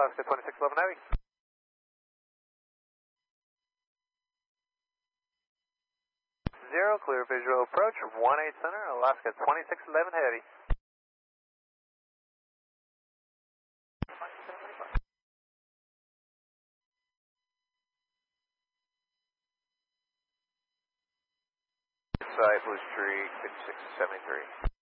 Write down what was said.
Alaska 2611 Heavy. Zero, clear visual approach, 18 center, Alaska 2611 Heavy. Side Blue Streak 5673.